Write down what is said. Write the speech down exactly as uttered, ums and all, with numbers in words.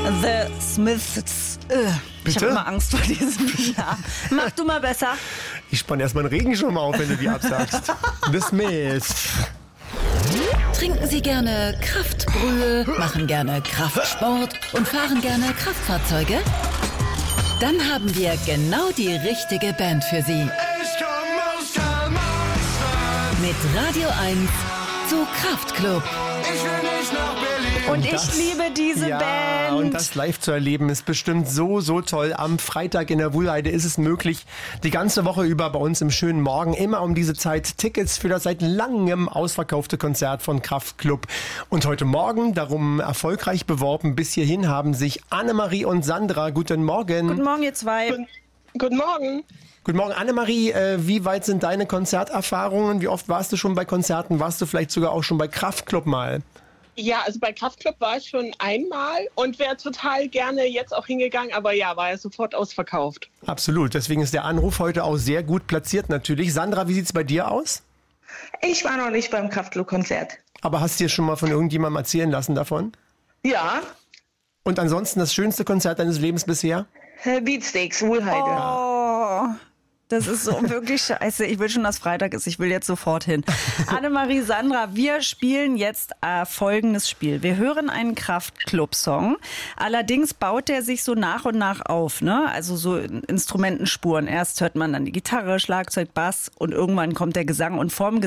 The Smiths. Uh, ich habe immer Angst vor diesem Jahr. Mach du mal besser. Ich spann erstmal einen Regenschirm auf, wenn du die absagst. The Smiths. Trinken Sie gerne Kraftbrühe, machen gerne Kraftsport und fahren gerne Kraftfahrzeuge? Dann haben wir genau die richtige Band für Sie. Mit Radio eins zu Kraftklub. Ich will nicht nach Berlin. Und ich das, liebe diese ja, Band. Und das live zu erleben ist bestimmt so, so toll. Am Freitag in der Wuhlheide ist es möglich, die ganze Woche über bei uns im schönen Morgen immer um diese Zeit Tickets für das seit langem ausverkaufte Konzert von Kraftklub. Und heute Morgen, darum erfolgreich beworben, bis hierhin haben sich Annemarie und Sandra. Guten Morgen. Guten Morgen, ihr zwei. Guten, guten Morgen. Guten Morgen, Annemarie. Äh, wie weit sind deine Konzerterfahrungen? Wie oft warst du schon bei Konzerten? Warst du vielleicht sogar auch schon bei Kraftklub mal? Ja, also bei Kraftklub war ich schon einmal und wäre total gerne jetzt auch hingegangen, aber ja, war ja sofort ausverkauft. Absolut, deswegen ist der Anruf heute auch sehr gut platziert natürlich. Sandra, wie sieht's bei dir aus? Ich war noch nicht beim Kraftklub-Konzert. Aber hast du dir schon mal von irgendjemandem erzählen lassen davon? Ja, Und ansonsten das schönste Konzert deines Lebens bisher? äh, Beatsteaks, Wuhlheide. Oh, das ist so wirklich scheiße. Ich will schon, dass Freitag ist. Ich will jetzt sofort hin. Annemarie, Sandra, wir spielen jetzt äh, folgendes Spiel. Wir hören einen Kraftklub-Song. Allerdings baut der sich so nach und nach auf, ne? Also so Instrumentenspuren. Erst hört man dann die Gitarre, Schlagzeug, Bass und irgendwann kommt der Gesang. Und vorm Gesang